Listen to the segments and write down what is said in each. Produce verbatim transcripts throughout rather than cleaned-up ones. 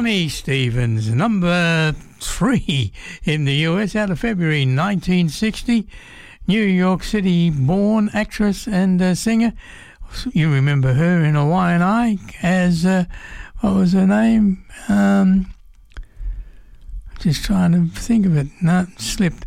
Connie Stevens, number three in the U S out of February nineteen sixty. New York City born actress and uh, singer. You remember her in Hawaiian Eye as, uh, what was her name? Um, just trying to think of it. No, slipped.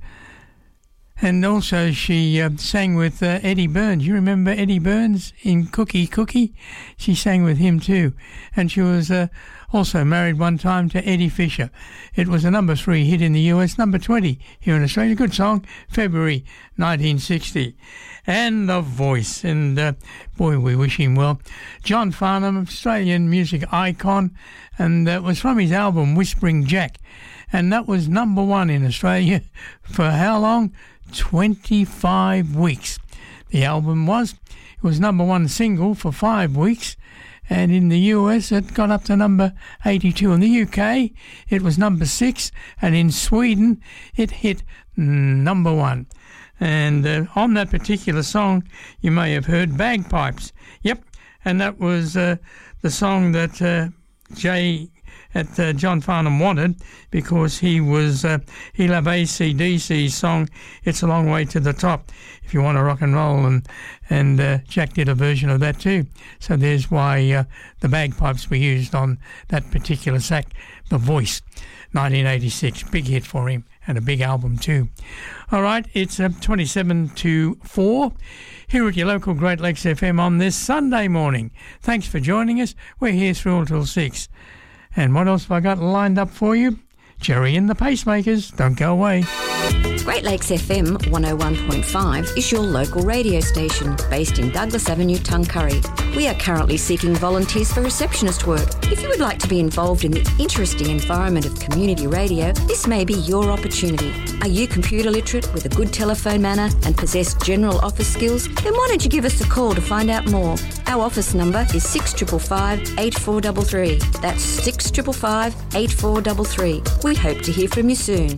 And also she uh, sang with uh, Eddie Burns. You remember Eddie Burns in Cookie Cookie? She sang with him too. And she was uh, also married one time to Eddie Fisher. It was a number three hit in the U S, number twenty here in Australia. Good song, February nineteen sixty. And The Voice. And uh, boy, we wish him well. John Farnham, Australian music icon. And that was from his album Whispering Jack. And that was number one in Australia for how long? twenty-five weeks. The album was. It was number one single for five weeks. And in the U S, it got up to number eighty-two. In the U K, it was number six. And in Sweden, it hit number one. And uh, on that particular song, you may have heard Bagpipes. Yep, and that was uh, the song that uh, Jay... that uh, John Farnham wanted, because he was uh, he loved A C D C's song "It's a Long Way to the Top." If you want to rock and roll, and and uh, Jack did a version of that too. So there's why uh, the bagpipes were used on that particular sack. The Voice, nineteen eighty-six, big hit for him and a big album too. All right, it's uh, twenty-seven to four here at your local Great Lakes F M on this Sunday morning. Thanks for joining us. We're here through until six. And what else have I got lined up for you? Jerry and the Pacemakers. Don't go away. Great Lakes F M one oh one point five is your local radio station based in Douglas Avenue, Tuncurry. We are currently seeking volunteers for receptionist work. If you would like to be involved in the interesting environment of community radio, this may be your opportunity. Are you computer literate with a good telephone manner and possess general office skills? Then why don't you give us a call to find out more? Our office number is six five five, eight four three three. That's six five five, eight four three three. We hope to hear from you soon.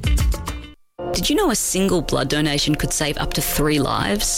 Did you know a single blood donation could save up to three lives?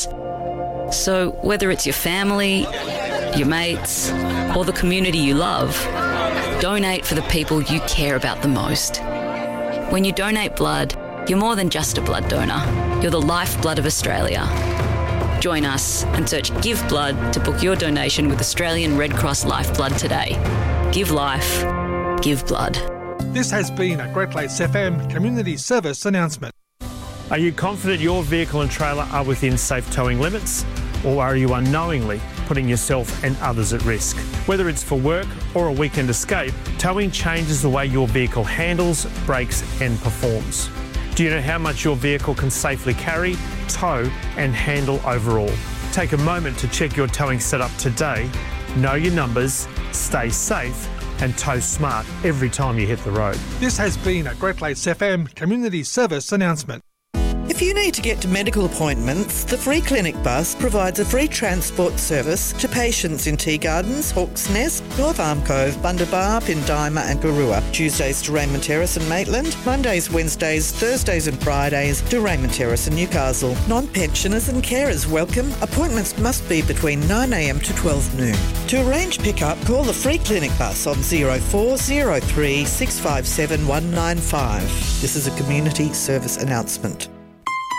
So whether it's your family, your mates, or the community you love, donate for the people you care about the most. When you donate blood, you're more than just a blood donor. You're the lifeblood of Australia. Join us and search Give Blood to book your donation with Australian Red Cross Lifeblood today. Give life. Give blood. This has been a Great Lakes F M Community Service announcement. Are you confident your vehicle and trailer are within safe towing limits? Or are you unknowingly putting yourself and others at risk? Whether it's for work or a weekend escape, towing changes the way your vehicle handles, brakes and performs. Do you know how much your vehicle can safely carry, tow and handle overall? Take a moment to check your towing setup today, know your numbers, stay safe and tow smart every time you hit the road. This has been a Great Lakes F M Community Service announcement. If you need to get to medical appointments, the Free Clinic Bus provides a free transport service to patients in Tea Gardens, Hawk's Nest, North Arm Cove, Bundabar, Pindima and Garua. Tuesdays to Raymond Terrace and Maitland, Mondays, Wednesdays, Thursdays and Fridays to Raymond Terrace and Newcastle. Non-pensioners and carers welcome. Appointments must be between nine a m to twelve noon. To arrange pick-up, call the Free Clinic Bus on zero four zero three, six five seven, one nine five. This is a community service announcement.